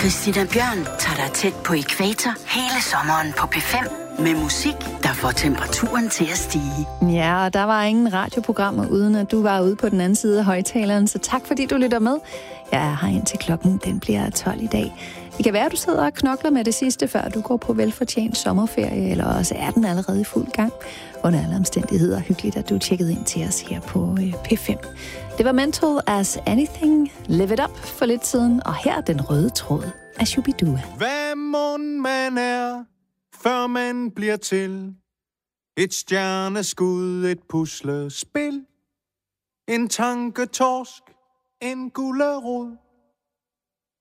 Christina Bjørn tager dig tæt på ækvator hele sommeren på P5 med musik, der får temperaturen til at stige. Ja, og der var ingen radioprogrammer, uden at du var ude på den anden side af højtaleren, så tak fordi du lytter med. Jeg er her indtil klokken, den bliver 12 i dag. Det kan være, at du sidder og knokler med det sidste, før du går på velfortjent sommerferie, eller også er den allerede i fuld gang. Under alle omstændigheder hyggeligt, at du tjekkede ind til os her på P5. Det var Mental as Anything, Live It Up for lidt siden, og her er den røde tråd af Shubidua. Hvad mon man er, før man bliver til? Et stjerneskud, et puslespil, en tanketorsk, en gullerod.